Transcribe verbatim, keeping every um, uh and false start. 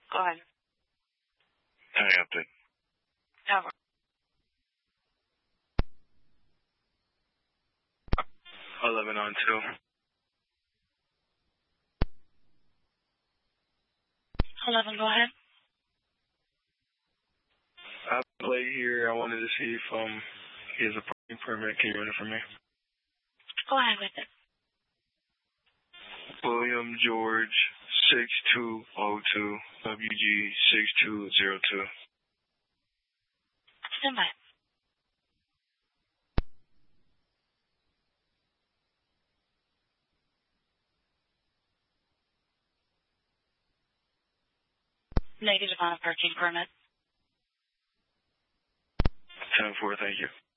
Go ahead. Hang up then. Over. eleven on two. eleven, go ahead. I play here. I wanted to see if um he has a parking permit. Can you run it for me? Go ahead with it. William George six two zero two W G six two zero two. Stand by. Negative on a parking permit. ten four, thank you.